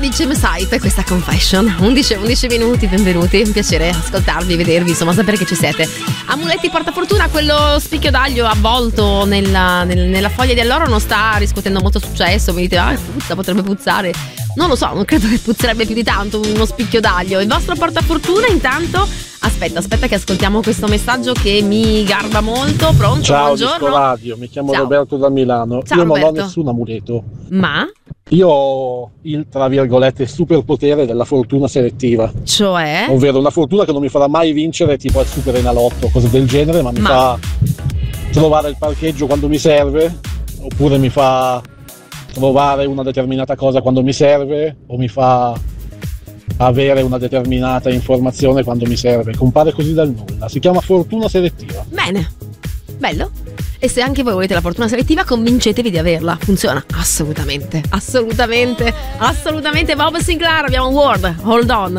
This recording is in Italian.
Jim Sai per questa confession. 11 minuti, benvenuti, un piacere ascoltarvi, vedervi, insomma sapere che ci siete. Amuletti portafortuna, quello spicchio d'aglio avvolto nella foglia di alloro non sta riscuotendo molto successo. Mi dite, puzza, potrebbe puzzare. Non lo so, non credo che puzzerebbe più di tanto uno spicchio d'aglio. Il vostro portafortuna intanto. Aspetta che ascoltiamo questo messaggio che mi garba molto. Pronto? Ciao, buongiorno. Disco Radio, mi chiamo Ciao. Roberto da Milano. Ciao, io non ho Roberto. nessun amuleto. Ma? Io ho il, tra virgolette, superpotere della fortuna selettiva. Cioè? Ovvero una fortuna che non mi farà mai vincere tipo al Super Enalotto, cose del genere, ma mi fa trovare il parcheggio quando mi serve, oppure mi fa trovare una determinata cosa quando mi serve, o mi fa avere una determinata informazione quando mi serve. Compare così dal nulla. Si chiama fortuna selettiva. Bene, bello. E se anche voi volete la fortuna selettiva, convincetevi di averla. Funziona assolutamente. Bob Sinclair, abbiamo Word, Hold On.